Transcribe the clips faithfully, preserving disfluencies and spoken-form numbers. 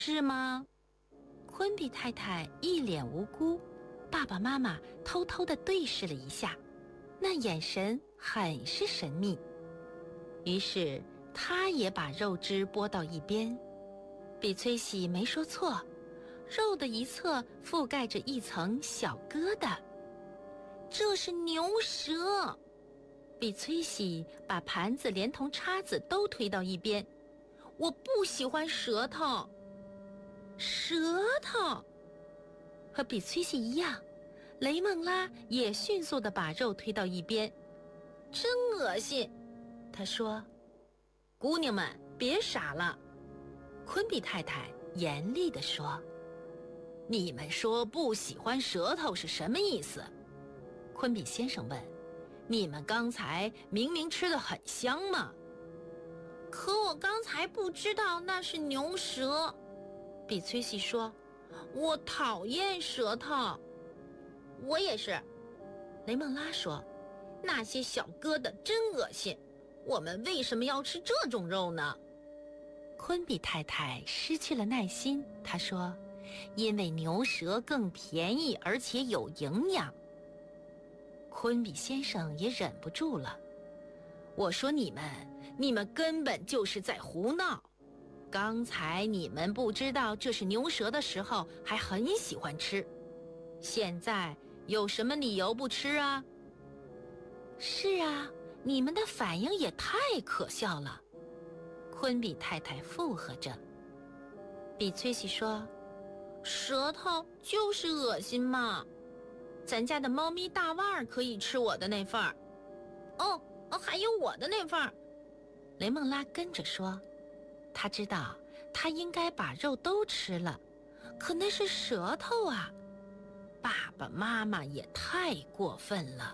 是吗？昆比太太一脸无辜，爸爸妈妈偷偷地对视了一下，那眼神很是神秘。于是他也把肉汁拨到一边。比崔西没说错，肉的一侧覆盖着一层小疙瘩。这是牛舌！比崔西把盘子连同叉子都推到一边。我不喜欢舌头。舌头！和比崔西一样，雷梦拉也迅速地把肉推到一边。真恶心！他说。姑娘们，别傻了！昆比太太严厉地说。你们说不喜欢舌头是什么意思？昆比先生问。你们刚才明明吃得很香嘛。可我刚才不知道那是牛舌。比崔西说。我讨厌舌头。我也是。雷梦拉说。那些小疙瘩真恶心，我们为什么要吃这种肉呢？昆比太太失去了耐心，她说，因为牛舌更便宜而且有营养。昆比先生也忍不住了。我说你们，你们根本就是在胡闹。刚才你们不知道这是牛舌的时候还很喜欢吃，现在有什么理由不吃啊？是啊，你们的反应也太可笑了。昆比太太附和着。比崔西说，舌头就是恶心嘛。咱家的猫咪大腕儿可以吃我的那份儿。哦，还有我的那份儿。雷梦拉跟着说。他知道他应该把肉都吃了，可那是舌头啊！爸爸妈妈也太过分了。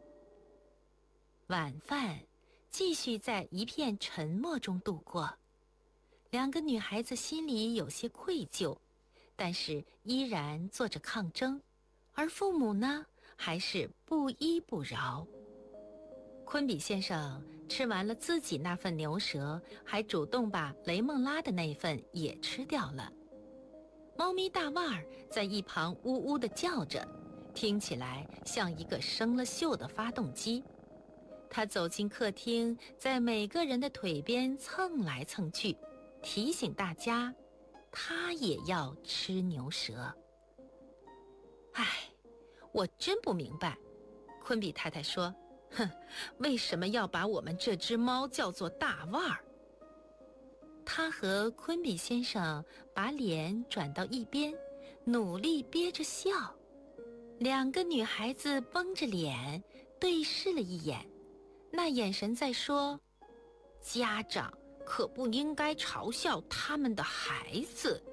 晚饭继续在一片沉默中度过，两个女孩子心里有些愧疚，但是依然做着抗争，而父母呢，还是不依不饶。昆比先生吃完了自己那份牛舌，还主动把雷梦拉的那份也吃掉了。猫咪大腕儿在一旁呜呜地叫着，听起来像一个生了锈的发动机。他走进客厅，在每个人的腿边蹭来蹭去，提醒大家，他也要吃牛舌。唉，我真不明白，昆比太太说，哼，为什么要把我们这只猫叫做大腕儿？他和昆比先生把脸转到一边，努力憋着笑。两个女孩子绷着脸对视了一眼，那眼神在说，家长可不应该嘲笑他们的孩子。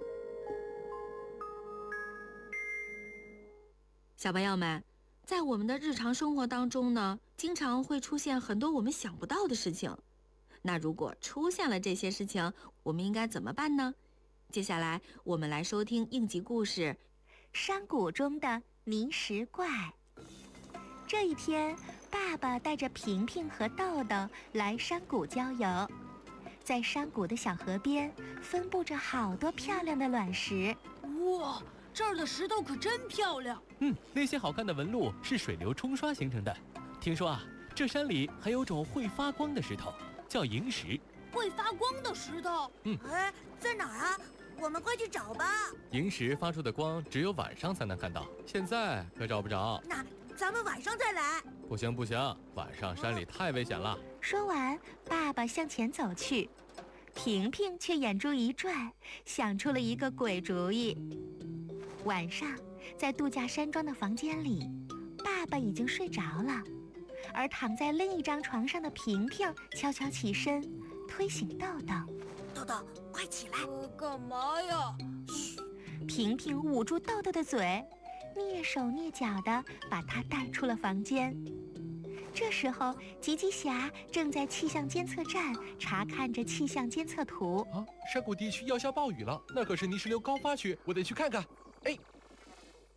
小朋友们，在我们的日常生活当中呢，经常会出现很多我们想不到的事情。那如果出现了这些事情，我们应该怎么办呢？接下来我们来收听应急故事《 山谷中的迷石怪》。这一天，爸爸带着平平和豆豆来山谷郊游。在山谷的小河边，分布着好多漂亮的卵石。 哇，这儿的石头可真漂亮。 嗯，那些好看的纹路是水流冲刷形成的。听说啊，这山里还有种会发光的石头，叫萤石。 会发光的石头？ 嗯， 哎，在哪儿啊？我们快去找吧。 萤石发出的光只有晚上才能看到，现在可找不着。 那咱们晚上再来。 不行不行，晚上山里太危险了。 说完，爸爸向前走去，平平却眼珠一转，想出了一个鬼主意。晚上，在度假山庄的房间里，爸爸已经睡着了，而躺在另一张床上的平平悄悄起身，推醒豆豆。 豆豆，快起来！ 呃，干嘛呀？ 嘘！平平捂住豆豆的嘴，蹑手蹑脚地把他带出了房间。这时候，吉吉侠正在气象监测站查看着气象监测图。 啊，山谷地区要下暴雨了，那可是泥石流高发区，我得去看看。哎，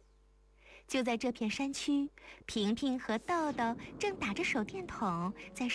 就在这片山区，平平和豆豆正打着手电筒在